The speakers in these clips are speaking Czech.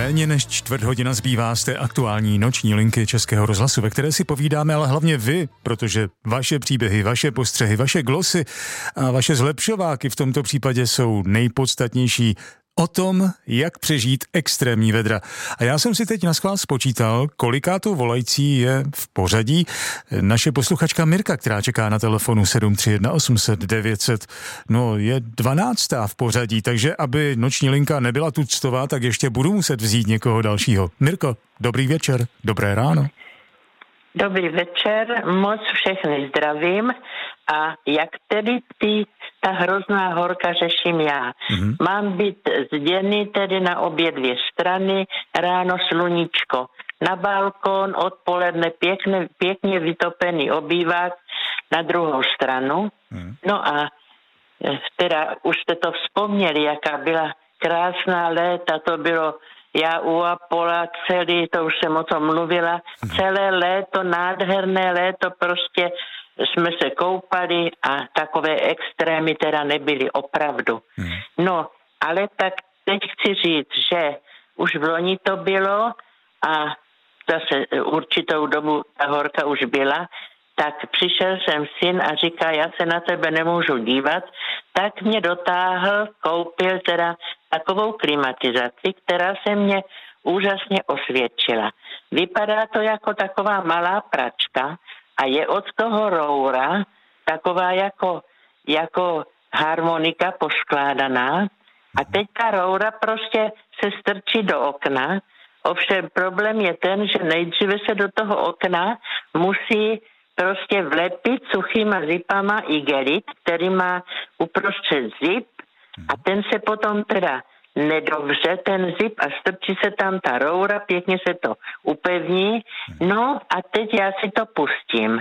Méně než čtvrt hodina zbývá z té aktuální noční linky Českého rozhlasu, ve které si povídáme, ale hlavně vy, protože vaše příběhy, vaše postřehy, vaše glosy a vaše zlepšováky v tomto případě jsou nejpodstatnější o tom, jak přežít extrémní vedra. A já jsem si teď naschvál spočítal, kolikátou volající je v pořadí naše posluchačka Mirka, která čeká na telefonu 731 800 900. No, je 12. v pořadí, takže aby noční linka nebyla tuctová, tak ještě budu muset vzít někoho dalšího. Mirko, dobrý večer, dobré ráno. Dobrý večer, moc všechny zdravím a jak tedy ta hrozná horka řeším já. Mám být zděný tedy na obě dvě strany, ráno sluníčko na balkón, odpoledne pěkně vytopený obývák na druhou stranu. No a teda už jste to vzpomněli, jaká byla krásná léta, to bylo já u Apola celý, to už jsem o tom mluvila, celé léto, nádherné léto, prostě jsme se koupali a takové extrémy teda nebyly opravdu. No, ale tak teď chci říct, že už v loni to bylo a zase určitou dobu ta horka už byla, tak přišel jsem syn a říká, já se na tebe nemůžu dívat, tak mě dotáhl, koupil teda takovou klimatizaci, která se mě úžasně osvědčila. Vypadá to jako taková malá pračka a je od toho roura taková jako harmonika poskládaná a teď ta roura prostě se strčí do okna. Ovšem problém je ten, že nejdříve se do toho okna musí prostě vlepit suchýma zipama igelit, který má uprostřed zip a ten se potom teda nedovře, ten zip a strčí se tam ta roura, pěkně se to upevní. No a teď já si to pustím.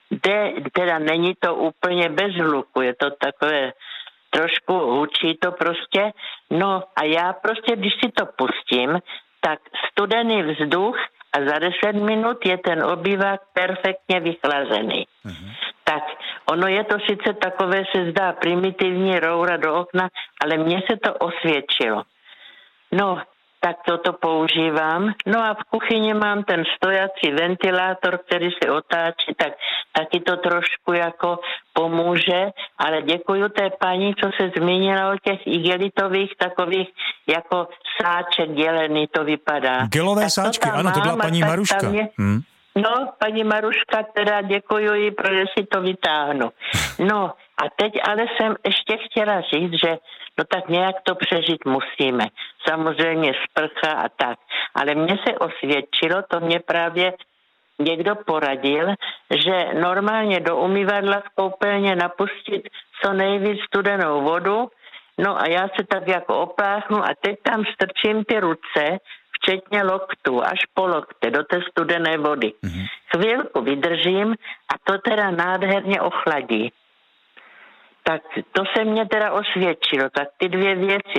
Teda není to úplně bez hluku, je to takové trošku hučí to prostě. No a já prostě, když si to pustím, tak studený vzduch a za 10 minut je ten obývák perfektně vychlazený. Tak ono je to sice takové, se zdá primitivní roura do okna, ale mně se to osvědčilo. No, tak toto používám. No a v kuchyni mám ten stojací ventilátor, který se otáčí, tak taky to trošku jako pomůže, ale děkuju té paní, co se zmínila o těch igelitových takových jako sáček dělený, to vypadá. Gelové tak sáčky, ano, to byla paní Maruška. No, paní Maruška, teda děkuju jí, protože si to vytáhnu. No, a teď ale jsem ještě chtěla říct, že no tak nějak to přežít musíme. Samozřejmě sprcha a tak. Ale mně se osvědčilo, to mě právě někdo poradil, že normálně do umyvadla v koupelně napustit co nejvíc studenou vodu, no a já se tak jako opláchnu a teď tam strčím ty ruce, včetně loktu, až po lokte, do té studené vody. Chvilku vydržím a to teda nádherně ochladí. Tak to se mě teda osvědčilo. Tak ty dvě věci,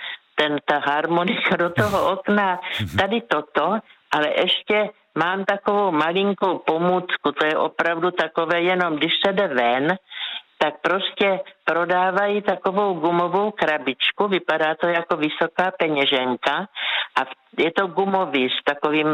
ta harmonika do toho okna, tady toto, ale ještě mám takovou malinkou pomůcku, to je opravdu takové, jenom když se jde ven, tak prostě prodávají takovou gumovou krabičku, vypadá to jako vysoká peněženka a je to gumový s takovým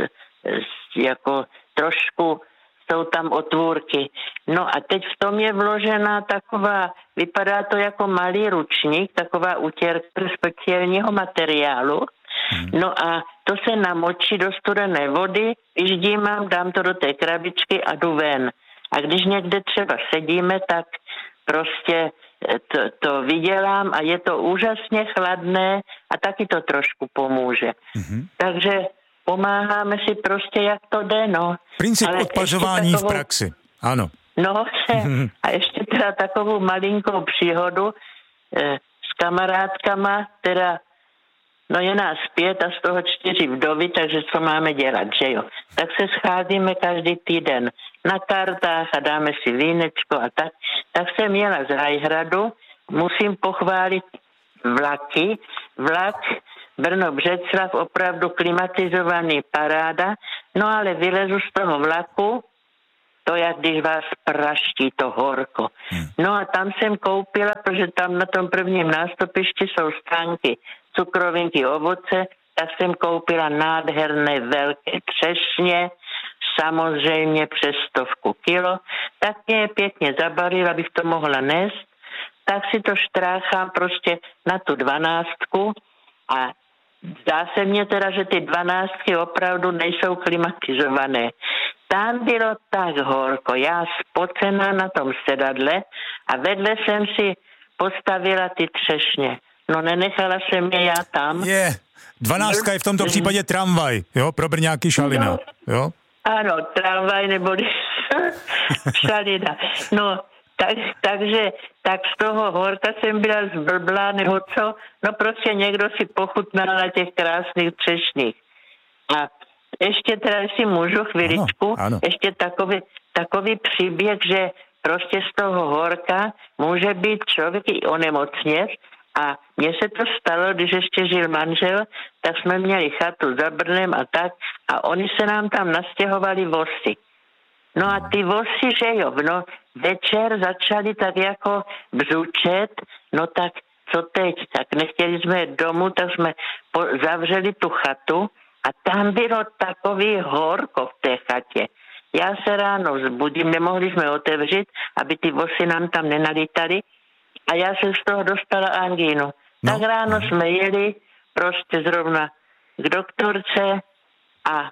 jako trošku jsou tam otvůrky. No a teď v tom je vložená taková, vypadá to jako malý ručník, taková utěrka speciálního materiálu. No a to se namočí do studené vody, vyždímám, dám to do té krabičky a jdu ven. A když někde třeba sedíme, tak prostě to vydělám a je to úžasně chladné a taky to trošku pomůže. Takže pomáháme si prostě, jak to jde, no. Princip odpařování v praxi, ano. No, a ještě teda takovou malinkou příhodu s kamarádkama, teda, no je nás 5 a z toho 4 vdovy, takže co máme dělat, že jo. Tak se scházíme každý týden na kartách a dáme si vínečko a tak. Tak jsem jela z Rajhradu, musím pochválit vlak Brno-Břeclav, opravdu klimatizovaný, paráda, no ale vylezu z toho vlaku, to jak když vás praští to horko. No a tam jsem koupila, protože tam na tom prvním nástupišti jsou stánky cukrovinky, ovoce, tak jsem koupila nádherné velké třešně, samozřejmě přes 100 kilo, tak mě je pěkně zabalila, abych to mohla nést, tak si to štráchám prostě na tu 12 a zdá se mně teda, že ty 12 opravdu nejsou klimatizované. Tam bylo tak horko, já spocená na tom sedadle a vedle jsem si postavila ty třešně. No nenechala jsem je já tam. 12 je v tomto případě tramvaj, jo, pro Brňáky Šalina, jo? Ano, tramvaj neboli Šalina. No, takže z toho horka jsem byla zblblá, nebo co? No prostě někdo si pochutnal na těch krásných třešních. A ještě teda, jestli můžu chviličku, ano. Ještě takový příběh, že prostě z toho horka může být člověk i onemocnět. A mně se to stalo, když ještě žil manžel, tak jsme měli chatu za Brnem a tak a oni se nám tam nastěhovali vosy. No a ty vosy, že jo, no večer začali tak jako bzučet, no tak co teď, tak nechtěli jsme domů, tak jsme zavřeli tu chatu a tam bylo takový horko v té chatě. Já se ráno zbudím, nemohli jsme otevřít, aby ty vosy nám tam nenalítaly a já jsem z toho dostala angínu. Tak ráno jsme jeli prostě zrovna k doktorce a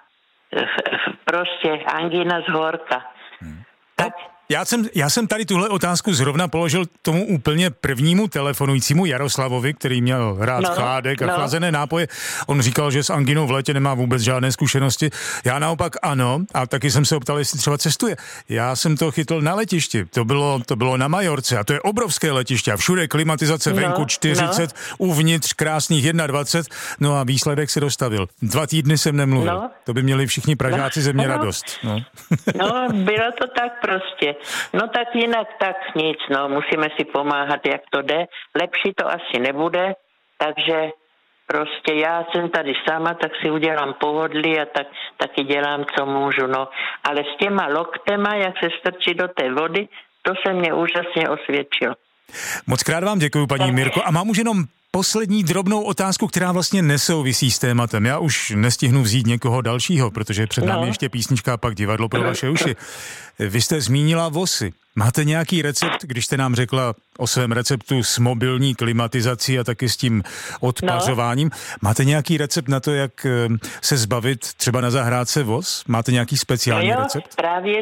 prostě angína z horka. Tak Já jsem tady tuhle otázku zrovna položil tomu úplně prvnímu telefonujícímu Jaroslavovi, který měl rád chládek a chlazené nápoje. On říkal, že s anginou v létě nemá vůbec žádné zkušenosti. Já naopak ano, a taky jsem se optal, jestli třeba cestuje. Já jsem to chytl na letišti. To bylo na Majorce a to je obrovské letiště a všude klimatizace venku 40, uvnitř krásných 21. No a výsledek se dostavil. 2 týdny jsem nemluvil. To by měli všichni Pražáci ze mě radost. No, bylo to tak prostě. No tak jinak tak nic, no musíme si pomáhat, jak to jde. Lepší to asi nebude, takže prostě já jsem tady sama, tak si udělám pohodlí a taky dělám, co můžu, no. Ale s těma loktema, jak se strčí do té vody, to se mě úžasně osvědčilo. Moc krát vám děkuju, paní Mirko. A mám už jenom poslední drobnou otázku, která vlastně nesouvisí s tématem. Já už nestihnu vzít někoho dalšího, protože před námi ještě písnička a pak divadlo pro vaše uši. Vy jste zmínila vosy. Máte nějaký recept, když jste nám řekla o svém receptu s mobilní klimatizací a taky s tím odpařováním? Máte nějaký recept na to, jak se zbavit třeba na zahrádce vos? Máte nějaký speciální recept?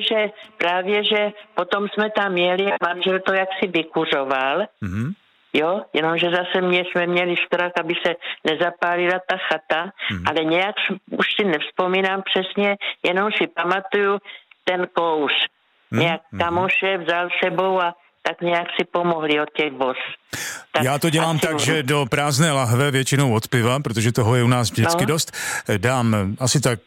Právě, že potom jsme tam jeli a manžel to jaksi vykuřoval. Jo, jenomže zase jsme měli strach, aby se nezapálila ta chata, ale nějak už si nevzpomínám přesně, jenom si pamatuju ten kous. Nějak kamoše vzal sebou a tak nějak si pomohli od těch vos. Tak já to dělám tak, že do prázdné lahve většinou od piva, protože toho je u nás vždycky dost, dám asi tak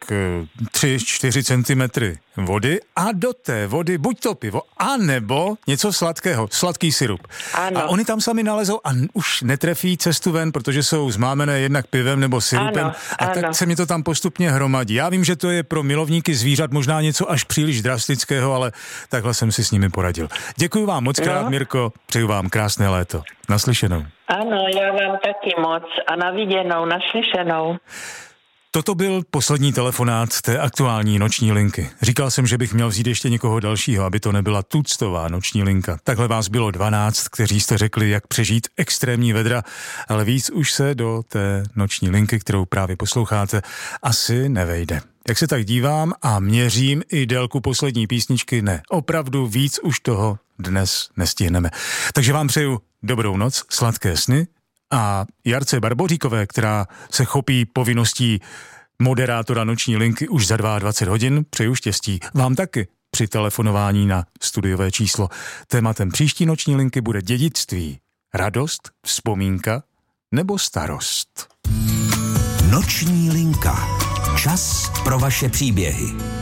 3-4 cm vody a do té vody buď to pivo, anebo něco sladkého, sladký sirup. Ano. A oni tam sami nalezou a už netrefí cestu ven, protože jsou zmámené jednak pivem nebo sirupem tak se mi to tam postupně hromadí. Já vím, že to je pro milovníky zvířat možná něco až příliš drastického, ale takhle jsem si s nimi poradil. Děkuji vám moc krát, Mirko, přeju vám krásné léto. Naslyšenou. Ano, já vám taky moc a na viděnou, naslyšenou. Toto byl poslední telefonát té aktuální noční linky. Říkal jsem, že bych měl vzít ještě někoho dalšího, aby to nebyla tuctová noční linka. Takhle vás bylo 12, kteří jste řekli, jak přežít extrémní vedra, ale víc už se do té noční linky, kterou právě posloucháte, asi nevejde. Jak se tak dívám a měřím i délku poslední písničky, ne, opravdu víc už toho dnes nestihneme. Takže vám přeju dobrou noc, sladké sny a Jarce Barboříkové, která se chopí povinností moderátora noční linky už za 22 hodin, přeju štěstí. Vám taky při telefonování na studiové číslo. Tématem příští noční linky bude dědictví, radost, vzpomínka nebo starost. Noční linka. Čas pro vaše příběhy.